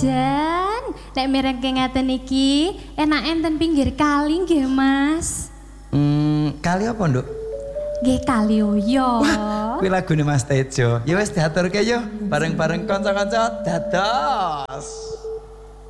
Jan, nek merengke ngaten iki enak enten pinggir kali nggih Mas. Kali apa nduk? Nggih kali oyo. Kuwi lagune Mas Tejo. Ya wis diaturke yo bareng-bareng kanca-kanca dados.